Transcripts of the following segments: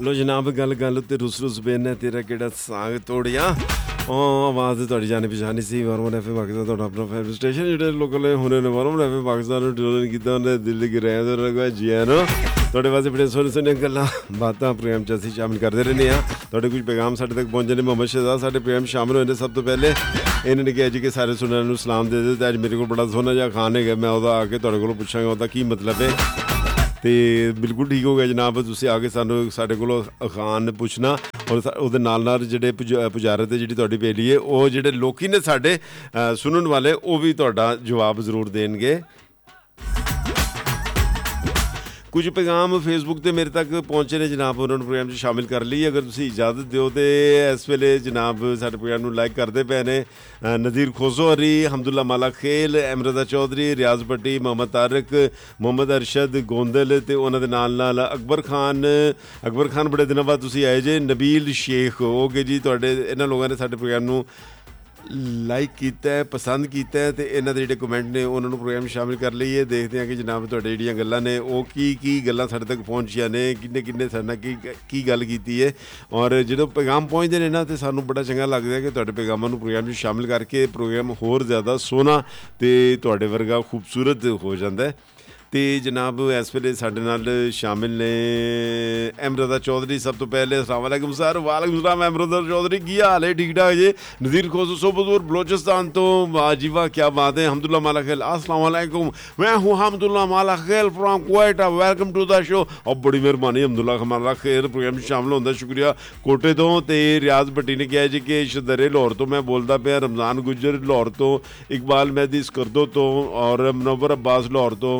लो जनाब गल गल उत्ते रुस रुस पेन तेरा केड़ा साग तोड़िया आवाज़ तुहाडी जानी पछानी सी वारमन एफ पाकिस्तान तुहाडा अपना फेवरेट स्टेशन जेह्ड़े लोकल हुणे ने वारमन एफ पाकिस्तान ट्यून कीता उन्हें दिल्ली गिराया तो लगा जी नो तुहाडे वास्ते बड़े सोहने सोहने गल्लां बातां प्रोग्राम च असीं शामिल करदे रहने तुहाडे कुछ पैगाम साडे तक पहुंचे ने मोहम्मद शहजाद साडे प्रोग्राम शामिल होए ने सब तो पहले इन्हां ने कहा जी कि सारे सुनने नूं सलाम दे दिओ ते अज मेरे कोल बड़ा सोहना जिहा खान है मैं ओहदा आके तुहाडे कोलों पुछांगा ओहदा की मतलब है तो बिल्कुल ठीक हो गया जनाब तुसीं आके सानूं साडे कोलों खान पुछना और ਉਹਦੇ ਨਾਲ ਜਿਹੜੇ ਪੁਜਾਰੇ ਤੇ ਜਿਹੜੀ ਤੁਹਾਡੀ ਬੇਲੀ ਹੈ ਉਹ ਜਿਹੜੇ ਲੋਕੀ ਨੇ ਸਾਡੇ ਸੁਣਨ ਵਾਲੇ ਉਹ ਵੀ ਤੁਹਾਡਾ ਜਵਾਬ ਜ਼ਰੂਰ ਦੇਣਗੇ ਕੁਝ ਪੈਗਾਮ ਫੇਸਬੁੱਕ ਤੇ ਮੇਰੇ ਤੱਕ ਪਹੁੰਚੇ ਨੇ ਜਨਾਬ ਉਹਨਾਂ ਨੂੰ ਪ੍ਰੋਗਰਾਮ 'ਚ ਸ਼ਾਮਿਲ ਕਰ ਲਈ ਅਗਰ ਤੁਸੀਂ ਇਜਾਜ਼ਤ ਦਿਓ ਤੇ ਇਸ ਵੇਲੇ ਜਨਾਬ ਸਾਡੇ ਪ੍ਰੋਗਰਾਮ ਨੂੰ ਲਾਈਕ ਕਰਦੇ ਪਏ ਨੇ ਨਜ਼ੀਰ ਖੋਸੋ ਹਰੀ ਹਮਦੁੱਲਾ ਮਾਲਾ ਖੇਲ ਅਮਰਦਾ ਚੌਧਰੀ ਰਿਆਜ਼ ਭੱਟੀ ਮੁਹੰਮਦ ਤਾਰਿਕ ਮੁਹੰਮਦ ਅਰਸ਼ਦ ਗੋਂਦਲ ਤੇ ਉਹਨਾਂ ਦੇ ਨਾਲ ਅਕਬਰ ਖਾਨ ਬੜੇ ਦਿਨਾਂ ਬਾਅਦ ਤੁਸੀਂ ਆਏ ਜੇ ਨਬੀਲ ਸ਼ੇਖ ਹੋ ਗਏ ਜੀ ਤੁਹਾਡੇ ਇਹਨਾਂ ਲੋਕਾਂ ਨੇ ਸਾਡੇ ਪ੍ਰੋਗਰਾਮ ਨੂੰ ਲਾਈਕ ਕੀਤਾ ਪਸੰਦ ਕੀਤਾ ਅਤੇ ਇਹਨਾਂ ਦੇ ਜਿਹੜੇ ਕਮੈਂਟ ਨੇ ਉਹਨਾਂ ਨੂੰ ਪ੍ਰੋਗਰਾਮ ਸ਼ਾਮਿਲ ਕਰ ਲਈਏ ਦੇਖਦੇ ਹਾਂ ਕਿ ਜਨਾਬ ਤੁਹਾਡੇ ਜਿਹੜੀਆਂ ਗੱਲਾਂ ਨੇ ਉਹ ਕੀ ਗੱਲਾਂ ਸਾਡੇ ਤੱਕ ਪਹੁੰਚੀਆਂ ਨੇ ਕਿੰਨੇ ਸਾਡੇ ਨਾਲ ਕੀ ਗੱਲ ਕੀਤੀ ਹੈ ਔਰ ਜਦੋਂ ਪੈਗਾਮ ਪਹੁੰਚਦੇ ਨੇ ਨਾ ਤਾਂ ਸਾਨੂੰ ਬੜਾ ਚੰਗਾ ਲੱਗਦਾ ਕਿ ਤੁਹਾਡੇ ਪੈਗਾਮਾਂ ਨੂੰ ਪ੍ਰੋਗਰਾਮ 'ਚ ਸ਼ਾਮਿਲ ਕਰਕੇ ਪ੍ਰੋਗਰਾਮ ਹੋਰ ਜ਼ਿਆਦਾ ਸੋਹਣਾ ਅਤੇ ਤੁਹਾਡੇ ਵਰਗਾ ਖੂਬਸੂਰਤ ਹੋ ਜਾਂਦਾ ਅਤੇ ਜਨਾਬ ਇਸ ਵੇਲੇ ਸਾਡੇ ਨਾਲ ਸ਼ਾਮਿਲ ਨੇ ਅਮਰਦਾ ਚੌਧਰੀ ਸਭ ਤੋਂ ਪਹਿਲੇ ਅਸਲਾਮ ਵਾਲੇਕੁਮ ਸਰ ਵਾਲੇਕੁਮ ਸਲਾਮ ਅਮਰਦਾ ਚੌਧਰੀ ਕੀ ਹਾਲ ਹੈ ਠੀਕ ਠਾਕ ਜੀ ਨਜ਼ੀਰ ਖੋਸੋ ਸੋਬਤਪੁਰ ਬਲੋਚਿਸਤਾਨ ਤੋਂ ਵਾਹ ਜੀ ਵਾਹ ਕਿਆ ਬਾਤ ਹੈ ਹਮਦੁੱਲਾ ਮਾਲਾ ਖੇਲ अस्सलाम वालेकुम मैं हूँ हमदुल्ला माला खेल from Kuwait welcome to the show और बड़ी मेहरबानी हमदुल्ला माला खेल प्रोग्राम 'ਚ ਸ਼ਾਮਲ ਹੋਣ ਦਾ ਸ਼ੁਕਰੀਆ ਕੋਟੇ ਤੋਂ ਅਤੇ ਰਿਆਜ਼ ਭੱਟੀ ਨੇ ਕਿਹਾ ਜੀ ਕਿ ਸ਼ਦਰੇ ਲਾਹੌਰ ਤੋਂ ਮੈਂ ਬੋਲਦਾ ਪਿਆ ਰਮਜ਼ਾਨ ਗੁੱਜਰ ਲਾਹੌਰ ਤੋਂ ਇਕਬਾਲ ਮਹਿਦੀ ਸਕਰਦੋ ਤੋਂ ਔਰ ਮਨੱਵਰ ਅब्बास ਲਾਹੌਰ ਤੋਂ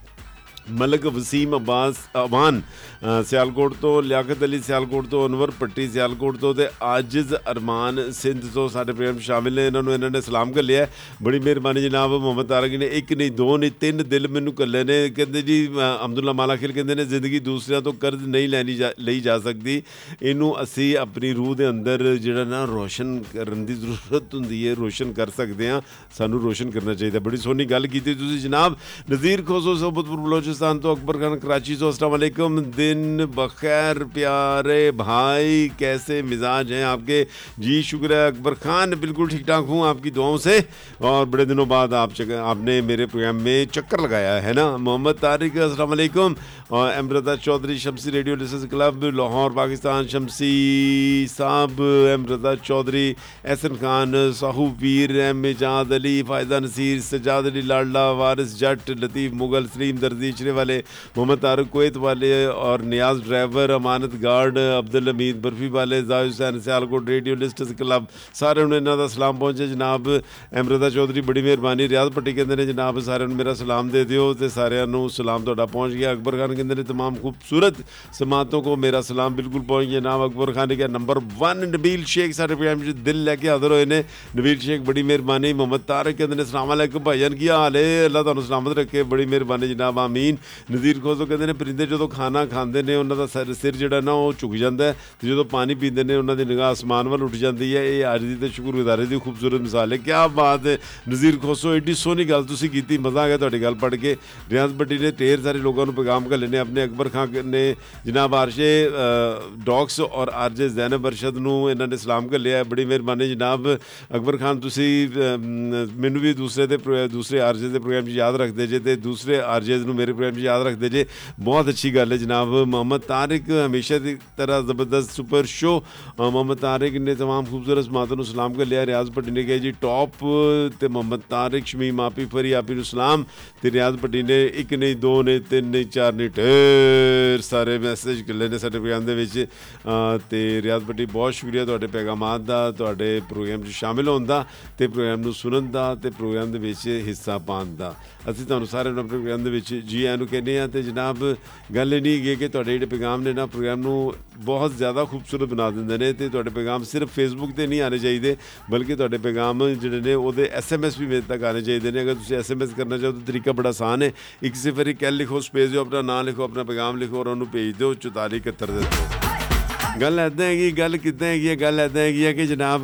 ਮਲਕ ਵਸੀਮ ਅਵਾਨ ਸਿਆਲਕੋਟ ਤੋਂ ਲਿਆਕਤ ਅਲੀ ਸਿਆਲਕੋਟ ਤੋਂ ਅਨਵਰ ਭੱਟੀ ਸਿਆਲਕੋਟ ਤੋਂ ਅਤੇ ਆਜਿਜ਼ ਅਰਮਾਨ ਸਿੰਧ ਤੋਂ ਸਾਡੇ ਪ੍ਰੋਗਰਾਮ ਸ਼ਾਮਿਲ ਨੇ ਇਹਨਾਂ ਨੇ ਸਲਾਮ ਘੱਲਿਆ ਬੜੀ ਮਿਹਰਬਾਨੀ ਜਨਾਬ ਮੁਹੰਮਦ ਤਾਰਿਕ ਨੇ ਇੱਕ ਨਹੀਂ ਦੋ ਨਹੀਂ ਤਿੰਨ ਦਿਲ ਮੈਨੂੰ ਘੱਲੇ ਨੇ ਕਹਿੰਦੇ ਜੀ ਅਬਦੁੱਲਾ ਮਾਲਾ ਖੇਲ ਕਹਿੰਦੇ ਨੇ ਜ਼ਿੰਦਗੀ ਦੂਸਰਿਆਂ ਤੋਂ ਕਰਜ਼ ਨਹੀਂ ਲਈ ਜਾ ਸਕਦੀ ਇਹਨੂੰ ਅਸੀਂ ਆਪਣੀ ਰੂਹ ਦੇ ਅੰਦਰ ਜਿਹੜਾ ਨਾ ਰੋਸ਼ਨ ਕਰਨ ਦੀ ਜ਼ਰੂਰਤ ਹੁੰਦੀ ਹੈ ਰੋਸ਼ਨ ਕਰ ਸਕਦੇ ਹਾਂ ਸਾਨੂੰ ਰੋਸ਼ਨ ਕਰਨਾ ਚਾਹੀਦਾ ਬੜੀ ਸੋਹਣੀ ਗੱਲ ਕੀਤੀ ਤੁਸੀਂ ਜਨਾਬ ਨਜ਼ੀਰ ਖੋਸੋ ਸੋਬਤਪੁਰ ਬਲੋਚਿਸਤਾਨ तो अकबर खान कराची से अस्सलाम वालेकुम दिन बखैर प्यारे भाई कैसे मिजाज हैं आपके जी शुक्र है अकबर खान बिल्कुल ठीक ठाक हूँ आपकी दुआओं से और बड़े दिनों बाद आपने मेरे प्रोग्राम में चक्कर लगाया है ना मोहम्मद तारिक अस्सलाम वालेकुम और अमरदा चौधरी शमसी radio listeners club Lahore Pakistan शमसी साहब अमरदा चौधरी एहसन खान साहू पीर एजाद अली फायदा नसीर सजाद अली लाडला वारिस जट लतीफ़ मुगल सलीम दर्जी चले वाले मोहम्मद तारिक कुवैत वाले और नियाज ड्राइवर अमानत गार्ड अब्दुल हमीद बर्फी वाले Zahid Hussain Sialkot radio listeners club सारे ਨੂੰ ਇਹਨਾਂ ਦਾ ਸਲਾਮ ਪਹੁੰਚੇ ਜਨਾਬ ਅਮਰਦਾ ਚੌਧਰੀ ਬੜੀ ਮਿਹਰਬਾਨੀ ਰਿਆਜ਼ ਭੱਟੀ ਕਹਿੰਦੇ ਨੇ ਜਨਾਬ ਸਾਰਿਆਂ ਨੂੰ ਮੇਰਾ ਸਲਾਮ ਦੇ ਦਿਓ ਅਤੇ ਸਾਰਿਆਂ ਨੂੰ ਸਲਾਮ ਤੁਹਾਡਾ ਪਹੁੰਚ ਗਿਆ ਅਕਬਰ ਖਾਨ ਕਹਿੰਦੇ ਨੇ तमाम खूबसूरत समातों को मेरा सलाम बिल्कुल पहुँच गया जनाब अकबर खान ने किया नंबर 1 नबील शेख सारे प्रोग्राम में दिल लैके हाजिर होए ने नबील शेख बड़ी मेहरबानी मोहम्मद तारिक कहते हैं अस्सलाम वालेकुम भाईजान की हाल है अल्लाह तुहानू सलामत रखे बड़ी मेहरबानी जनाब आमीन नज़ीर खोसो कहते हैं परिंदे जो खाना खाते हैं उन्होंने सिर जो ना वो झुक जाता है तो जो पानी पीते हैं उन्होंने निगाह आसमान वाल उठ जाती है ये आज की तो शुक्रगुजारी की खूबसूरत मिसाल है क्या बात है नज़ीर खोसो एड्डी सोहनी गल तुसीं कीती मज़ा आ गया तुहाडी गल पढ़ के रियाज भट्टी ने ढेर सारे लोगों को पैगाम घल्ले ने अपने अकबर खान ने जनाब आरजे डॉक्स और आरजे जैनब अरशद ਨੂੰ ਇਹਨਾਂ ਨੇ ਸਲਾਮ ਘੱਲਿਆ ਬੜੀ ਮਿਹਰਬਾਨੀ ਜਨਾਬ ਅਕਬਰ ਖਾਨ ਤੁਸੀਂ ਮੈਨੂੰ ਵੀ ਦੂਸਰੇ ਆਰਜੇ ਦੇ ਪ੍ਰੋਗਰਾਮ 'ਚ ਯਾਦ ਰੱਖਦੇ ਜੇ ਅਤੇ ਦੂਸਰੇ ਆਰਜੇਜ਼ ਨੂੰ ਮੇਰੇ ਪ੍ਰੋਗਰਾਮ 'ਚ ਯਾਦ ਰੱਖਦੇ ਜੇ ਬਹੁਤ ਅੱਛੀ ਗੱਲ ਹੈ ਜਨਾਬ ਮੁਹੰਮਦ ਤਾਰਿਕ ਹਮੇਸ਼ਾ ਦੀ ਤਰ੍ਹਾਂ ਜ਼ਬਰਦਸਤ ਸੁਪਰ ਸ਼ੋ ਮੁਹੰਮਦ ਤਾਰਿਕ ਨੇ तमाम खूबसूरत समातों ਨੂੰ ਸਲਾਮ ਘੱਲਿਆ ਰਿਆਜ਼ ਭੱਟੀ ਨੇ ਕਿਹਾ ਜੀ ਟੌਪ ਅਤੇ ਮੁਹੰਮਦ ਤਾਰਿਕ ਸ਼ਮੀਮ ਆਪੀ ਫਰੀ ਆਪੀ ਨੂੰ ਸਲਾਮ ਅਤੇ ਰਿਆਜ਼ ਭੱਟੀ ਨੇ ਇੱਕ ਨਹੀਂ ਦੋ ਨਹੀਂ ਤਿੰਨ ਨਹੀਂ ਚਾਰ ਨਹੀਂ ਢੇਰ ਸਾਰੇ ਮੈਸੇਜ ਘੱਲੇ ਨੇ ਸਾਡੇ ਪ੍ਰੋਗਰਾਮ ਦੇ ਵਿੱਚ ਅਤੇ ਰਿਆਜ਼ ਭੱਟੀ ਬਹੁਤ ਸ਼ੁਕਰੀਆ ਤੁਹਾਡੇ ਪੈਗਾਮਾਤ ਦਾ ਤੁਹਾਡੇ ਪ੍ਰੋਗਰਾਮ 'ਚ ਸ਼ਾਮਿਲ ਹੋਣ ਦਾ ਅਤੇ ਪ੍ਰੋਗਰਾਮ ਨੂੰ ਸੁਣਨ ਦਾ ਅਤੇ ਪ੍ਰੋਗਰਾਮ ਦੇ ਵਿੱਚ ਹਿੱਸਾ ਪਾਉਣ ਦਾ ਅਸੀਂ ਤੁਹਾਨੂੰ ਸਾਰਿਆਂ ਨੂੰ ਆਪਣੇ ਪ੍ਰੋਗਰਾਮ ਦੇ ਵਿੱਚ ਜੀ ਆਇਆਂ ਨੂੰ ਕਹਿੰਦੇ ਹਾਂ ਅਤੇ ਜਨਾਬ ਗੱਲ ਇਹ ਨਹੀਂ ਹੈਗੀ ਕਿ ਤੁਹਾਡੇ ਜਿਹੜੇ ਪੈਗਾਮ ਨੇ ਨਾ ਪ੍ਰੋਗਰਾਮ ਨੂੰ ਬਹੁਤ ਜ਼ਿਆਦਾ ਖੂਬਸੂਰਤ ਬਣਾ ਦਿੰਦੇ ਨੇ ਅਤੇ ਤੁਹਾਡੇ ਪੈਗਾਮ ਸਿਰਫ ਫੇਸਬੁੱਕ 'ਤੇ ਨਹੀਂ ਆਉਣੇ ਚਾਹੀਦੇ ਬਲਕਿ ਤੁਹਾਡੇ ਪੈਗਾਮ ਜਿਹੜੇ ਨੇ ਉਹਦੇ SMS ਵੀ ਮੇਰੇ ਤੱਕ ਆਉਣੇ ਚਾਹੀਦੇ ਨੇ ਅਗਰ ਤੁਸੀਂ SMS ਕਰਨਾ ਚਾਹੋ ਤਾਂ ਤਰੀਕਾ ਬੜਾ ਆਸਾਨ ਹੈ 101 ਲਿਖੋ ਸਪੇਸ ਦਿਓ ਆਪਣਾ ਨਾਂ ਲਿਖੋ ਆਪਣਾ ਪੈਗਾਮ ਲਿਖੋ ਔਰ ਉਹਨੂੰ ਭੇਜ ਦਿਓ 4471 ਦੇ ਦਿਓ ਗੱਲ ਇੱਦਾਂ ਹੈਗੀ ਗੱਲ ਕਿੱਦਾਂ ਹੈਗੀ ਹੈ ਗੱਲ ਇੱਦਾਂ ਹੈਗੀ ਹੈ ਕਿ ਜਨਾਬ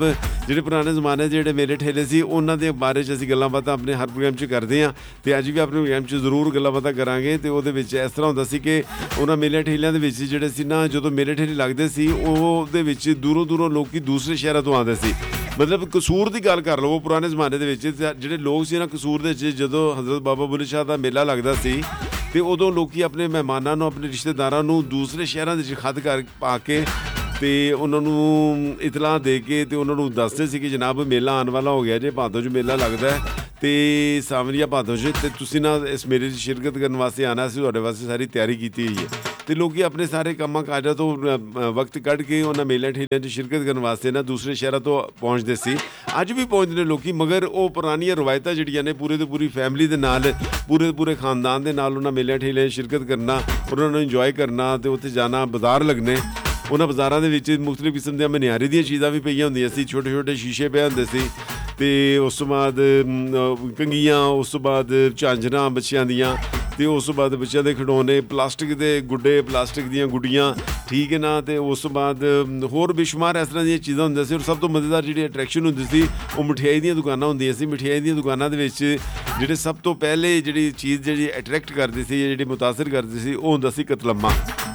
ਜਿਹੜੇ ਪੁਰਾਣੇ ਜ਼ਮਾਨੇ 'ਚ ਜਿਹੜੇ ਮੇਲੇ ਠੇਲੇ ਸੀ ਉਹਨਾਂ ਦੇ ਬਾਰੇ 'ਚ ਅਸੀਂ ਗੱਲਾਂ ਬਾਤਾਂ ਆਪਣੇ ਹਰ ਪ੍ਰੋਗਰਾਮ 'ਚ ਕਰਦੇ ਹਾਂ ਅਤੇ ਅੱਜ ਵੀ ਆਪਣੇ ਪ੍ਰੋਗਰਾਮ 'ਚ ਜ਼ਰੂਰ ਗੱਲਾਂ ਬਾਤਾਂ ਕਰਾਂਗੇ। ਅਤੇ ਉਹਦੇ ਵਿੱਚ ਇਸ ਤਰ੍ਹਾਂ ਹੁੰਦਾ ਸੀ ਕਿ ਉਹਨਾਂ ਮੇਲੇ ਠੇਲਿਆਂ ਦੇ ਵਿੱਚ ਜਿਹੜੇ ਸੀ ਨਾ, ਜਦੋਂ ਮੇਲੇ ਠੇਲੇ ਲੱਗਦੇ ਸੀ ਉਹਦੇ ਵਿੱਚ ਦੂਰੋਂ ਦੂਰੋਂ ਲੋਕ ਦੂਸਰੇ ਸ਼ਹਿਰਾਂ ਤੋਂ ਆਉਂਦੇ ਸੀ। ਮਤਲਬ ਕਸੂਰ ਦੀ ਗੱਲ ਕਰ ਲਓ, ਪੁਰਾਣੇ ਜ਼ਮਾਨੇ ਦੇ ਵਿੱਚ ਜਿਹੜੇ ਲੋਕ ਸੀ ਨਾ ਕਸੂਰ ਦੇ ਵਿੱਚ, ਜਦੋਂ ਹਜ਼ਰਤ ਬਾਬਾ ਬੁੱਲ੍ਹੇ ਸ਼ਾਹ ਦਾ ਮੇਲਾ ਲੱਗਦਾ ਸੀ ਅਤੇ ਉਦੋਂ ਲੋਕ ਆਪਣੇ ਮਹਿਮਾਨਾਂ ਨੂੰ, ਆਪਣੇ ਰਿਸ਼ਤੇਦਾਰਾਂ ਨੂੰ ਦੂਸਰੇ ਸ਼ਹਿਰਾਂ ਦੇ ਵਿੱਚ ਖਤ ਕਰ ਪਾ ਕੇ ਅਤੇ ਉਹਨਾਂ ਨੂੰ ਇਤਲਾਹ ਦੇ ਕੇ ਅਤੇ ਉਹਨਾਂ ਨੂੰ ਦੱਸਦੇ ਸੀ ਕਿ ਜਨਾਬ ਮੇਲਾ ਆਉਣ ਵਾਲਾ ਹੋ ਗਿਆ ਜੇ, ਭਾਦੋਂ 'ਚ ਮੇਲਾ ਲੱਗਦਾ ਅਤੇ ਸਾਵਣ ਜਾਂ ਭਾਦੋਂ 'ਚ, ਅਤੇ ਤੁਸੀਂ ਨਾ ਇਸ ਮੇਲੇ 'ਚ ਸ਼ਿਰਕਤ ਕਰਨ ਵਾਸਤੇ ਆਉਣਾ, ਅਸੀਂ ਤੁਹਾਡੇ ਵਾਸਤੇ ਸਾਰੀ ਤਿਆਰੀ ਕੀਤੀ ਹੋਈ ਹੈ। ਅਤੇ ਲੋਕ ਆਪਣੇ ਸਾਰੇ ਕੰਮਾਂ ਕਾਜਾਂ ਤੋਂ ਵਕਤ ਕੱਢ ਕੇ ਉਹਨਾਂ ਮੇਲਿਆਂ ਠੇਲਿਆਂ 'ਚ ਸ਼ਿਰਕਤ ਕਰਨ ਵਾਸਤੇ ਨਾ ਦੂਸਰੇ ਸ਼ਹਿਰਾਂ ਤੋਂ ਪਹੁੰਚਦੇ ਸੀ। ਅੱਜ ਵੀ ਪਹੁੰਚਦੇ ਨੇ ਲੋਕ, ਮਗਰ ਉਹ ਪੁਰਾਣੀਆਂ ਰਵਾਇਤਾਂ ਜਿਹੜੀਆਂ ਨੇ ਪੂਰੇ ਤੋਂ ਪੂਰੀ ਫੈਮਿਲੀ ਦੇ ਨਾਲ, ਪੂਰੇ ਖਾਨਦਾਨ ਦੇ ਨਾਲ ਉਹਨਾਂ ਮੇਲਿਆਂ ਠੇਲਿਆਂ 'ਚ ਸ਼ਿਰਕਤ ਕਰਨਾ, ਉਹਨਾਂ ਨੂੰ ਇੰਜੋਏ ਕਰਨਾ ਅਤੇ ਉੱਥੇ ਜਾਣਾ, ਬਾਜ਼ਾਰ ਲੱਗਣੇ। ਉਹਨਾਂ ਬਾਜ਼ਾਰਾਂ ਦੇ ਵਿੱਚ ਮੁਖਤਲਿਫ ਕਿਸਮ ਦੀਆਂ ਮਨਿਆਰੀ ਦੀਆਂ ਚੀਜ਼ਾਂ ਵੀ ਪਈਆਂ ਹੁੰਦੀਆਂ ਸੀ, ਛੋਟੇ ਛੋਟੇ ਸ਼ੀਸ਼ੇ ਪਏ ਹੁੰਦੇ ਸੀ ਅਤੇ ਉਸ ਤੋਂ ਬਾਅਦ ਕੰਘੀਆਂ, ਉਸ ਤੋਂ ਬਾਅਦ ਝਾਂਜਰਾਂ ਬੱਚਿਆਂ ਦੀਆਂ, ਅਤੇ ਉਸ ਤੋਂ ਬਾਅਦ ਬੱਚਿਆਂ ਦੇ ਖਿਡੌਣੇ, ਪਲਾਸਟਿਕ ਦੇ ਗੁੱਡੇ, ਪਲਾਸਟਿਕ ਦੀਆਂ ਗੁੱਡੀਆਂ, ਠੀਕ ਹੈ ਨਾ। ਅਤੇ ਉਸ ਤੋਂ ਬਾਅਦ ਹੋਰ ਬੇਸ਼ੁਮਾਰ ਇਸ ਤਰ੍ਹਾਂ ਦੀਆਂ ਚੀਜ਼ਾਂ ਹੁੰਦੀਆਂ ਸੀ। ਔਰ ਸਭ ਤੋਂ ਮਜ਼ੇਦਾਰ ਜਿਹੜੀ ਅਟਰੈਕਸ਼ਨ ਹੁੰਦੀ ਸੀ ਉਹ ਮਠਿਆਈ ਦੀਆਂ ਦੁਕਾਨਾਂ ਹੁੰਦੀਆਂ ਸੀ। ਮਠਿਆਈ ਦੀਆਂ ਦੁਕਾਨਾਂ ਦੇ ਵਿੱਚ ਜਿਹੜੇ ਸਭ ਤੋਂ ਪਹਿਲੇ ਜਿਹੜੀ ਚੀਜ਼ ਜਿਹੜੀ ਅਟਰੈਕਟ ਕਰਦੀ ਸੀ, ਜਿਹੜੀ ਮੁਤਾਸਰ ਕਰਦੀ ਸੀ, ਉਹ ਹੁੰਦਾ ਸੀ ਕਤਲੰਮਾ।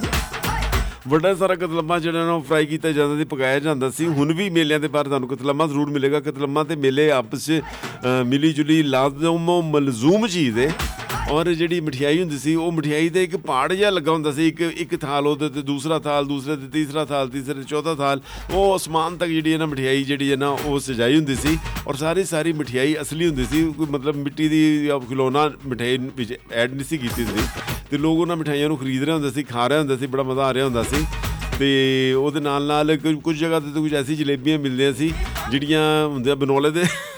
ਵੱਡਾ ਸਾਰਾ ਕਤਲੰਮਾ ਜਿਹੜਾ ਨਾ ਉਹ ਫਰਾਈ ਕੀਤਾ ਜਾਂਦਾ ਸੀ, ਪਕਾਇਆ ਜਾਂਦਾ ਸੀ। ਹੁਣ ਵੀ ਮੇਲਿਆਂ ਦੇ ਬਾਹਰ ਤੁਹਾਨੂੰ ਕਤਲੰਮਾ ਜ਼ਰੂਰ ਮਿਲੇਗਾ। ਕਤਲੰਮਾ ਅਤੇ ਮੇਲੇ ਆਪਸ 'ਚ ਮਿਲੀ ਜੁਲੀ ਲਾਜ਼ਮ ਮਲਜ਼ੂਮ ਚੀਜ਼ ਹੈ। ਔਰ ਜਿਹੜੀ ਮਠਿਆਈ ਹੁੰਦੀ ਸੀ, ਉਹ ਮਠਿਆਈ ਦਾ ਇੱਕ ਪਹਾੜ ਜਿਹਾ ਲੱਗਾ ਹੁੰਦਾ ਸੀ, ਇੱਕ ਥਾਲ ਉਹਦੇ 'ਤੇ, ਦੂਸਰਾ ਥਾਲ ਦੂਸਰੇ 'ਤੇ, ਤੀਸਰਾ ਥਾਲ ਤੀਸਰੇ 'ਤੇ, ਚੌਥਾ ਥਾਲ, ਉਹ ਅਸਮਾਨ ਤੱਕ ਜਿਹੜੀ ਹੈ ਨਾ ਮਠਿਆਈ ਜਿਹੜੀ ਹੈ ਨਾ ਉਹ ਸਜਾਈ ਹੁੰਦੀ ਸੀ। ਔਰ ਸਾਰੀ ਮਠਿਆਈ ਅਸਲੀ ਹੁੰਦੀ ਸੀ, ਕੋਈ ਮਤਲਬ ਮਿੱਟੀ ਦੀ ਜਾਂ ਖਿਲੌਣਾ ਮਠਿਆਈ ਵਿੱਚ ਐਡ ਨਹੀਂ ਸੀ ਕੀਤੀ ਹੁੰਦੀ। ਅਤੇ ਲੋਕ ਉਹਨਾਂ ਮਿਠਾਈਆਂ ਨੂੰ ਖਰੀਦ ਰਹੇ ਹੁੰਦੇ ਸੀ, ਖਾ ਰਹੇ ਹੁੰਦੇ ਸੀ, ਬੜਾ ਮਜ਼ਾ ਆ ਰਿਹਾ ਹੁੰਦਾ ਸੀ। ਅਤੇ ਉਹਦੇ ਨਾਲ ਕੁਝ ਜਗ੍ਹਾ 'ਤੇ ਤਾਂ ਕੁਝ ਐਸੀ ਜਲੇਬੀਆਂ ਮਿਲਦੀਆਂ ਸੀ ਜਿਹੜੀਆਂ ਹੁੰਦੀਆਂ ਬਨੌਲੇ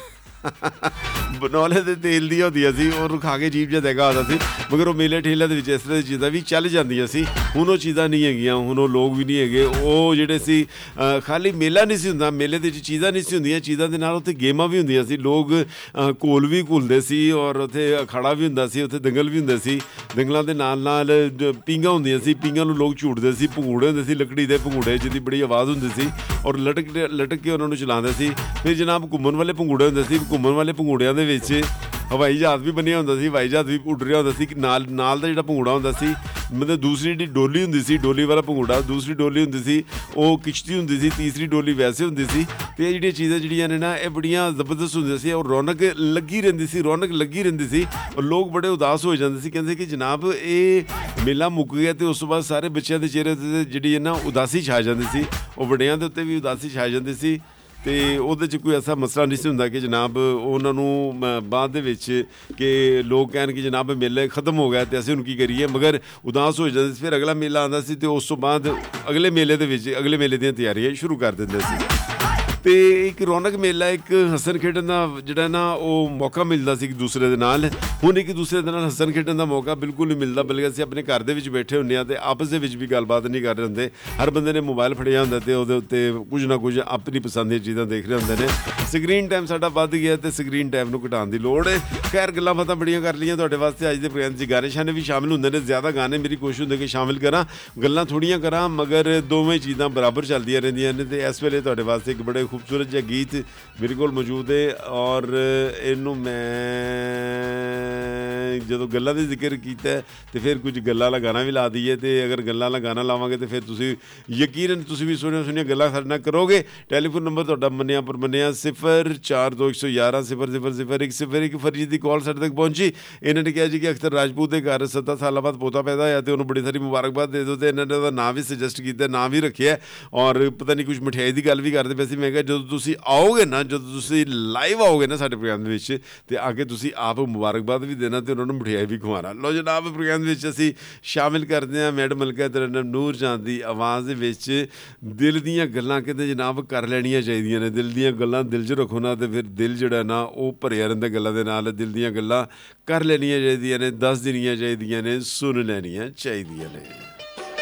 ਦੇ ਤੇਲ ਦੀਆਂ ਹੁੰਦੀਆਂ ਸੀ, ਉਹਨੂੰ ਖਾ ਕੇ ਅਜੀਬ ਜਿਹਾ ਜ਼ਾਇਕਾ ਆਉਂਦਾ ਸੀ। ਮਗਰ ਉਹ ਮੇਲੇ ਠੇਲਿਆਂ ਦੇ ਵਿੱਚ ਇਸ ਤਰ੍ਹਾਂ ਦੀ ਚੀਜ਼ਾਂ ਵੀ ਚੱਲ ਜਾਂਦੀਆਂ ਸੀ। ਹੁਣ ਉਹ ਚੀਜ਼ਾਂ ਨਹੀਂ ਹੈਗੀਆਂ, ਹੁਣ ਉਹ ਲੋਕ ਵੀ ਨਹੀਂ ਹੈਗੇ। ਉਹ ਜਿਹੜੇ ਸੀ ਖਾਲੀ ਮੇਲਾ ਨਹੀਂ ਸੀ ਹੁੰਦਾ, ਮੇਲੇ ਦੇ ਵਿੱਚ ਚੀਜ਼ਾਂ ਨਹੀਂ ਸੀ ਹੁੰਦੀਆਂ, ਚੀਜ਼ਾਂ ਦੇ ਨਾਲ ਉੱਥੇ ਗੇਮਾਂ ਵੀ ਹੁੰਦੀਆਂ ਸੀ। ਲੋਕ ਘੋਲ ਵੀ ਘੁਲਦੇ ਸੀ ਔਰ ਉੱਥੇ ਅਖਾੜਾ ਵੀ ਹੁੰਦਾ ਸੀ, ਉੱਥੇ ਦੰਗਲ ਵੀ ਹੁੰਦੇ ਸੀ। ਦੰਗਲਾਂ ਦੇ ਨਾਲ ਪੀਂਘਾਂ ਹੁੰਦੀਆਂ ਸੀ, ਪੀਂਘਾਂ ਨੂੰ ਲੋਕ ਝੂਟਦੇ ਸੀ। ਭੰਗੂੜੇ ਹੁੰਦੇ ਸੀ, ਲੱਕੜੀ ਦੇ ਭੰਗੂੜੇ ਜਿਹਦੀ ਬੜੀ ਆਵਾਜ਼ ਹੁੰਦੀ ਸੀ ਔਰ ਲਟਕ ਕੇ ਉਹਨਾਂ ਨੂੰ ਚਲਾਉਂਦੇ ਸੀ। ਫਿਰ ਜਨਾਬ ਘੁੰਮਣ ਵਾਲੇ ਭੰਗੂੜੇ ਹੁੰਦੇ ਸੀ। ਘੁੰਮਣ ਵਾਲੇ ਭੰਗੂੜਿਆਂ ਦੇ ਵਿੱਚ ਹਵਾਈ ਜਹਾਜ਼ ਵੀ ਬਣਿਆ ਹੁੰਦਾ ਸੀ, ਹਵਾਈ ਜਹਾਜ਼ ਵੀ ਉੱਡ ਰਿਹਾ ਹੁੰਦਾ ਸੀ। ਨਾਲ ਦਾ ਜਿਹੜਾ ਭੰਗੂੜਾ ਹੁੰਦਾ ਸੀ, ਮਤਲਬ ਦੂਸਰੀ ਜਿਹੜੀ ਡੋਲੀ ਹੁੰਦੀ ਸੀ, ਡੋਲੀ ਵਾਲਾ ਭੰਗੂੜਾ, ਦੂਸਰੀ ਡੋਲੀ ਹੁੰਦੀ ਸੀ ਉਹ ਕਿਸ਼ਤੀ ਹੁੰਦੀ ਸੀ, ਤੀਸਰੀ ਡੋਲੀ ਵੈਸੇ ਹੁੰਦੀ ਸੀ। ਅਤੇ ਇਹ ਜਿਹੜੀਆਂ ਚੀਜ਼ਾਂ ਜਿਹੜੀਆਂ ਨੇ ਨਾ, ਇਹ ਬੜੀਆਂ ਜ਼ਬਰਦਸਤ ਹੁੰਦੀਆਂ ਸੀ ਔਰ ਰੌਣਕ ਲੱਗੀ ਰਹਿੰਦੀ ਸੀ। ਔਰ ਲੋਕ ਬੜੇ ਉਦਾਸ ਹੋ ਜਾਂਦੇ ਸੀ, ਕਹਿੰਦੇ ਕਿ ਜਨਾਬ ਇਹ ਮੇਲਾ ਮੁੱਕ ਗਿਆ। ਅਤੇ ਉਸ ਤੋਂ ਬਾਅਦ ਸਾਰੇ ਬੱਚਿਆਂ ਦੇ ਚਿਹਰੇ 'ਤੇ ਜਿਹੜੀ ਹੈ ਨਾ ਉਦਾਸੀ ਛਾ ਜਾਂਦੀ ਸੀ, ਉਹ ਵੱਡਿਆਂ ਦੇ ਉੱਤੇ ਵੀ ਉਦਾਸੀ ਛਾ ਜਾਂਦੀ ਸੀ। ਅਤੇ ਉਹਦੇ 'ਚ ਕੋਈ ਐਸਾ ਮਸਲਾ ਨਹੀਂ ਸੀ ਹੁੰਦਾ ਕਿ ਜਨਾਬ ਉਹਨਾਂ ਨੂੰ ਬਾਅਦ ਦੇ ਵਿੱਚ ਕਿ ਲੋਕ ਕਹਿਣ ਕਿ ਜਨਾਬ ਮੇਲਾ ਖਤਮ ਹੋ ਗਿਆ ਅਤੇ ਅਸੀਂ ਹੁਣ ਕੀ ਕਰੀਏ, ਮਗਰ ਉਦਾਸ ਹੋ ਜਾਂਦੇ ਸੀ। ਫਿਰ ਅਗਲਾ ਮੇਲਾ ਆਉਂਦਾ ਸੀ ਅਤੇ ਉਸ ਤੋਂ ਬਾਅਦ ਅਗਲੇ ਮੇਲੇ ਦੀਆਂ ਤਿਆਰੀਆਂ ਸ਼ੁਰੂ ਕਰ ਦਿੰਦੇ ਸੀ। ਅਤੇ ਇੱਕ ਰੌਣਕ ਮੇਲਾ, ਇੱਕ ਹੱਸਣ ਖੇਡਣ ਦਾ ਜਿਹੜਾ ਨਾ ਉਹ ਮੌਕਾ ਮਿਲਦਾ ਸੀ ਇੱਕ ਦੂਸਰੇ ਦੇ ਨਾਲ। ਹੁਣ ਇੱਕ ਦੂਸਰੇ ਦੇ ਨਾਲ ਹੱਸਣ ਖੇਡਣ ਦਾ ਮੌਕਾ ਬਿਲਕੁਲ ਨਹੀਂ ਮਿਲਦਾ, ਬਲਕਿ ਅਸੀਂ ਆਪਣੇ ਘਰ ਦੇ ਵਿੱਚ ਬੈਠੇ ਹੁੰਦੇ ਹਾਂ ਅਤੇ ਆਪਸ ਦੇ ਵਿੱਚ ਵੀ ਗੱਲਬਾਤ ਨਹੀਂ ਕਰ ਰਹੇ ਹੁੰਦੇ। ਹਰ ਬੰਦੇ ਨੇ ਮੋਬਾਈਲ ਫੜਿਆ ਹੁੰਦਾ ਅਤੇ ਉਹਦੇ ਉੱਤੇ ਕੁਝ ਨਾ ਕੁਝ ਆਪਣੀ ਪਸੰਦ ਦੀਆਂ ਚੀਜ਼ਾਂ ਦੇਖ ਰਹੇ ਹੁੰਦੇ ਨੇ। ਸਕਰੀਨ ਟਾਈਮ ਸਾਡਾ ਵੱਧ ਗਿਆ ਅਤੇ ਸਕਰੀਨ ਟਾਈਮ ਨੂੰ ਘਟਾਉਣ ਦੀ ਲੋੜ ਹੈ। ਖੈਰ ਗੱਲਾਂ ਬਾਤਾਂ ਬੜੀਆਂ ਕਰ ਲਈਆਂ ਤੁਹਾਡੇ ਵਾਸਤੇ। ਅੱਜ ਦੇ ਪ੍ਰੋਗਰਾਮ 'ਚ ਗਾਣੇ ਸ਼ਾਨੇ ਵੀ ਸ਼ਾਮਿਲ ਹੁੰਦੇ ਨੇ, ਜ਼ਿਆਦਾ ਗਾਣੇ ਮੇਰੀ ਕੋਸ਼ਿਸ਼ ਹੁੰਦੀ ਕਿ ਸ਼ਾਮਿਲ ਕਰਾਂ, ਗੱਲਾਂ ਥੋੜ੍ਹੀਆਂ ਕਰਾਂ, ਮਗਰ ਦੋਵੇਂ ਚੀਜ਼ਾਂ ਬਰਾਬਰ ਚੱਲਦੀਆਂ ਰਹਿੰਦੀਆਂ ਨੇ। ਅਤੇ ਇਸ ਵੇਲੇ ਤੁਹਾਡੇ ਵਾਸਤੇ ਇੱਕ ਬੜੇ ਖੂਬਸੂਰਤ ਜਿਹਾ ਗੀਤ ਮੇਰੇ ਕੋਲ ਮੌਜੂਦ ਹੈ ਔਰ ਇਹਨੂੰ ਮੈਂ ਜਦੋਂ ਗੱਲਾਂ ਦਾ ਜ਼ਿਕਰ ਕੀਤਾ ਅਤੇ ਫਿਰ ਕੁਝ ਗੱਲਾਂ ਵਾਲਾ ਗਾਣਾ ਵੀ ਲਾ ਦਈਏ। ਅਤੇ ਅਗਰ ਗੱਲਾਂ ਵਾਲਾ ਗਾਣਾ ਲਾਵਾਂਗੇ ਤਾਂ ਫਿਰ ਤੁਸੀਂ ਯਕੀਨਨ ਤੁਸੀਂ ਵੀ ਸੁਣੀਆਂ ਗੱਲਾਂ ਸਾਡੇ ਨਾਲ ਕਰੋਗੇ। ਟੈਲੀਫੋਨ ਨੰਬਰ ਤੁਹਾਡਾ ਮੰਨਿਆ 042011000001 ਫਰੀਦ ਦੀ ਕਾਲ ਸਾਡੇ ਤੱਕ ਪਹੁੰਚੀ। ਇਹਨਾਂ ਨੇ ਕਿਹਾ ਜੀ ਕਿ ਅਖਤਰ ਰਾਜਪੂਤ ਦੇ ਘਰ 7 ਸਾਲਾਂ ਬਾਅਦ ਪੋਤਾ ਪੈਦਾ ਹੋਇਆ ਅਤੇ ਉਹਨੂੰ ਬੜੀ ਸਾਰੀ ਮੁਬਾਰਕਬਾਦ ਦੇ ਦਿਓ। ਅਤੇ ਇਹਨਾਂ ਨੇ ਉਹਦਾ ਨਾਂ ਵੀ ਸੁਜੈਸਟ ਕੀਤਾ, ਨਾਂ ਵੀ ਰੱਖਿਆ ਔਰ ਪਤਾ ਨਹੀਂ ਕੁਝ ਮਠਿਆਈ ਦੀ ਗੱਲ ਵੀ ਕਰਦੇ ਪਏ ਸੀ। ਮੈਂ ਕਿਹਾ ਜਦੋਂ ਤੁਸੀਂ ਆਓਗੇ ਨਾ, ਜਦੋਂ ਤੁਸੀਂ ਲਾਈਵ ਆਓਗੇ ਨਾ ਸਾਡੇ ਪ੍ਰੋਗਰਾਮ ਦੇ ਵਿੱਚ, ਅਤੇ ਆ ਕੇ ਤੁਸੀਂ ਆਪ ਮੁਬਾਰਕਬਾਦ ਵੀ ਦੇਣਾ ਅਤੇ ਉਹਨਾਂ ਨੂੰ ਮਠਿਆਈ ਵੀ ਖਵਾਉਣਾ। ਲਓ ਜਨਾਬ, ਪ੍ਰੋਗਰਾਮ ਦੇ ਵਿੱਚ ਅਸੀਂ ਸ਼ਾਮਿਲ ਕਰਦੇ ਹਾਂ ਮੈਡਮ ਮਲਕਾ ਤਰਨਮ ਨੂਰ ਜਾਨ ਦੀ ਆਵਾਜ਼ ਦੇ ਵਿੱਚ ਦਿਲ ਦੀਆਂ ਗੱਲਾਂ। ਕਹਿੰਦੇ ਜਨਾਬ ਕਰ ਲੈਣੀਆਂ ਚਾਹੀਦੀਆਂ ਨੇ, ਦਿਲ ਦੀਆਂ ਗੱਲਾਂ ਦਿਲ 'ਚ ਰੱਖੋ ਨਾ ਅਤੇ ਫਿਰ ਦਿਲ ਜਿਹੜਾ ਨਾ ਉਹ ਭਰਿਆ ਰਹਿੰਦਾ ਗੱਲਾਂ ਦੇ ਨਾਲ। ਦਿਲ ਦੀਆਂ ਗੱਲਾਂ ਕਰ ਲੈਣੀਆਂ ਚਾਹੀਦੀਆਂ ਨੇ, ਦੱਸ ਦੇਣੀਆਂ ਚਾਹੀਦੀਆਂ ਨੇ, ਸੁਣ ਲੈਣੀਆਂ ਚਾਹੀਦੀਆਂ ਨੇ।